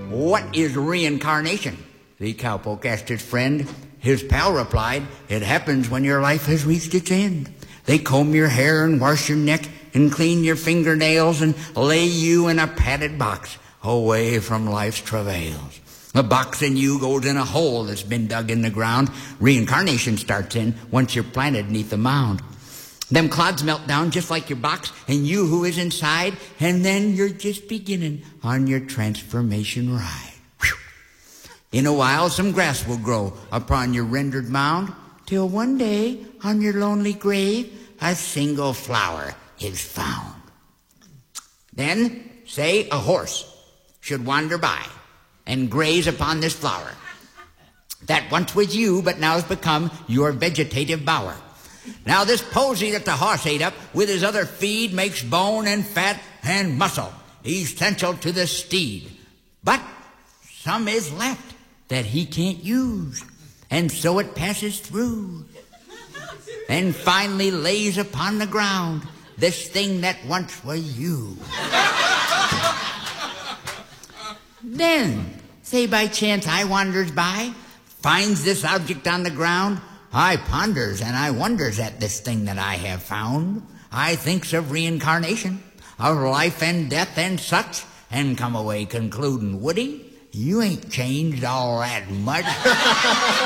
What is reincarnation? The cowpoke asked his friend. His pal replied, it happens when your life has reached its end. They comb your hair and wash your neck and clean your fingernails and lay you in a padded box away from life's travails. The box in you goes in a hole that's been dug in the ground. Reincarnation starts in once you're planted neath the mound. Them clods melt down just like your box and you who is inside, and then you're just beginning on your transformation ride. Whew. In a while, some grass will grow upon your rendered mound, till one day on your lonely grave, a single flower is found. Then, say, a horse should wander by and graze upon this flower that once was you, but now has become your vegetative bower. Now this posy that the horse ate up with his other feed makes bone and fat and muscle essential to the steed. But some is left that he can't use, and so it passes through and finally lays upon the ground this thing that once was you. Then, say by chance I wanders by, finds this object on the ground, I ponders and I wonders at this thing that I have found. I thinks of reincarnation, of life and death and such, and come away concluding, Woody, you ain't changed all that much.